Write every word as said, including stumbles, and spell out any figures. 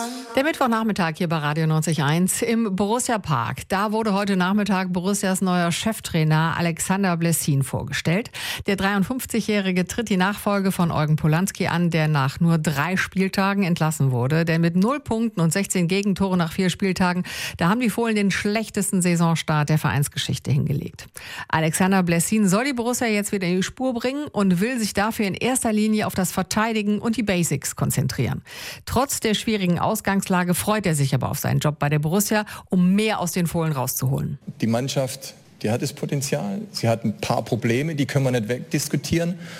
Der Mittwochnachmittag hier bei Radio neunzig Komma eins im Borussia Park. Da wurde heute Nachmittag Borussias neuer Cheftrainer Alexander Blessin vorgestellt. Der dreiundfünfzigjährige tritt die Nachfolge von Eugen Polanski an, der nach nur drei Spieltagen entlassen wurde. Denn mit null Punkten und sechzehn Gegentoren nach vier Spieltagen, da haben die Fohlen den schlechtesten Saisonstart der Vereinsgeschichte hingelegt. Alexander Blessin soll die Borussia jetzt wieder in die Spur bringen und will sich dafür in erster Linie auf das Verteidigen und die Basics konzentrieren. Trotz der schwierigen Ausgangslage freut er sich aber auf seinen Job bei der Borussia, um mehr aus den Fohlen rauszuholen. Die Mannschaft, die hat das Potenzial. Sie hat ein paar Probleme, die können wir nicht wegdiskutieren.